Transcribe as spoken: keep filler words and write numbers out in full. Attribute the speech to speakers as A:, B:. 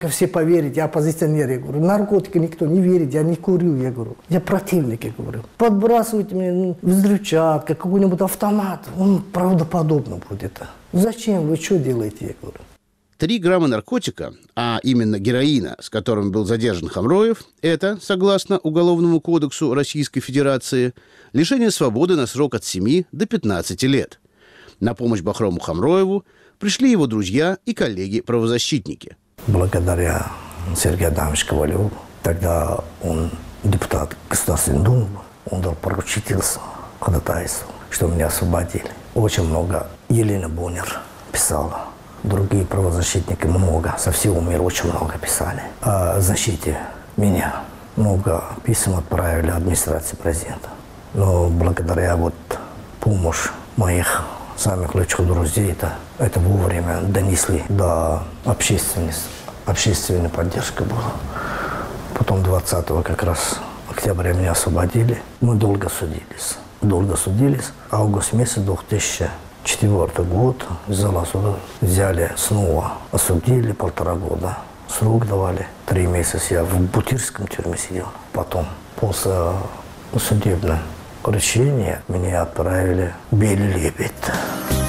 A: Все поверят, я оппозиционер, я говорю. Наркотики никто не верит, я не курю, я говорю. Я противник, я говорю. Подбрасывайте мне взрывчатка, какой-нибудь автомат. Он правдоподобно будет. Зачем? Вы что делаете, я говорю.
B: Три грамма наркотика, а именно героина, с которым был задержан Хамроев, это, согласно Уголовному кодексу Российской Федерации, лишение свободы на срок от семи до пятнадцати лет. На помощь Бахрому Хамроеву пришли его друзья и коллеги-правозащитники.
A: Благодаря Сергею Адамовичу Ковалеву, тогда он депутат Государственной Думы, он дал поручительство, ходатайство, что меня освободили. Очень много. Елена Боннер писала. Другие правозащитники много, со всего мира очень много писали о защите меня. Много писем отправили администрации президента. Но благодаря вот помощи моих самых лучших друзей, это, это вовремя донесли до общественности. Общественная поддержка была. Потом двадцатого как раз октября меня освободили. Мы долго судились. Долго судились. Август месяц две тысячи четвёртый год из зала суда взяли снова, осудили полтора года. Срок давали три месяца. Я в Бутырском тюрьме сидел. Потом, после судебного решения, меня отправили в Белый Лебедь.